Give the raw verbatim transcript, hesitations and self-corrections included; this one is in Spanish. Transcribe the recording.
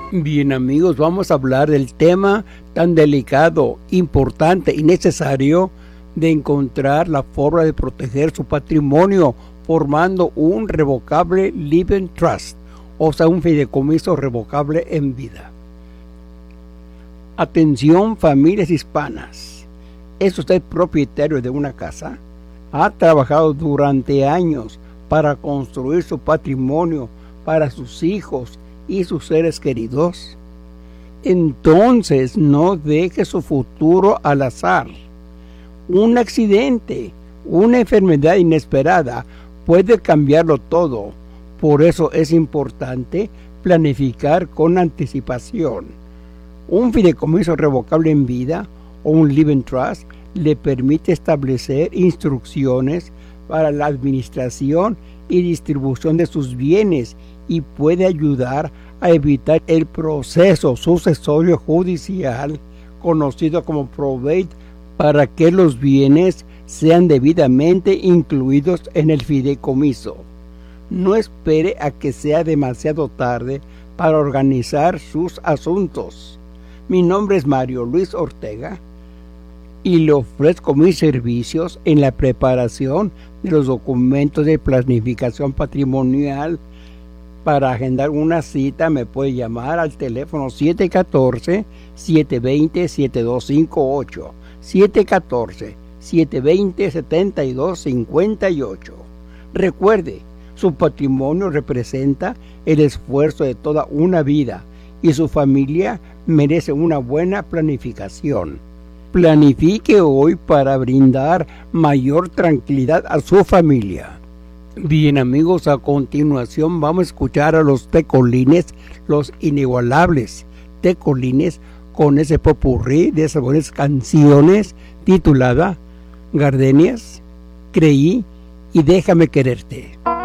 Bien amigos, vamos a hablar del tema tan delicado, importante y necesario de encontrar la forma de proteger su patrimonio formando un revocable living trust, o sea, un fideicomiso revocable en vida. Atención familias hispanas, ¿es usted propietario de una casa? ¿Ha trabajado durante años para construir su patrimonio para sus hijos y sus seres queridos? Entonces no deje su futuro al azar. Un accidente, una enfermedad inesperada puede cambiarlo todo. Por eso es importante planificar con anticipación. Un fideicomiso revocable en vida o un living trust le permite establecer instrucciones para la administración y distribución de sus bienes y puede ayudar a evitar el proceso sucesorio judicial conocido como probate para que los bienes sean debidamente incluidos en el fideicomiso. No espere a que sea demasiado tarde para organizar sus asuntos. Mi nombre es Mario Luis Ortega y le ofrezco mis servicios en la preparación de los documentos de planificación patrimonial. Para agendar una cita me puede llamar al teléfono siete uno cuatro, siete dos cero, siete dos cinco ocho, siete uno cuatro, siete dos cero, siete dos cinco ocho. Recuerde, su patrimonio representa el esfuerzo de toda una vida y su familia merece una buena planificación. Planifique hoy para brindar mayor tranquilidad a su familia. Bien amigos, a continuación vamos a escuchar a los Tecolines, los inigualables Tecolines, con ese popurrí de esas buenas canciones titulada Gardenias, Creí y Déjame Quererte.